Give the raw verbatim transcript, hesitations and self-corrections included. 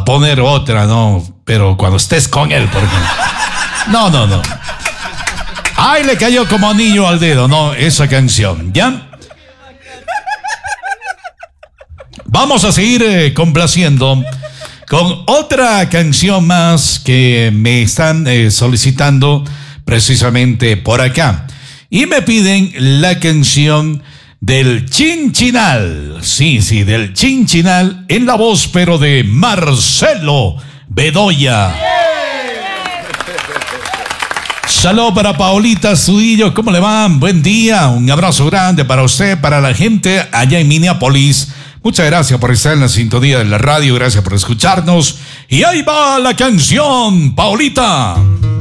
a poner otra, ¿no? Pero cuando estés con él, por ejemplo. No, no, no. Ay, le cayó como anillo al dedo, ¿no? Esa canción, ¿ya? Vamos a seguir eh, complaciendo con otra canción más que me están eh, solicitando precisamente por acá. Y me piden la canción del Chinchinal. Sí, sí, del Chinchinal en la voz, pero de Marcelo Bedoya. Saludos para Paolita Astudillo, ¿cómo le van? Buen día, un abrazo grande para usted, para la gente allá en Minneapolis. Muchas gracias por estar en la sintonía de la radio, gracias por escucharnos. Y ahí va la canción, Paolita.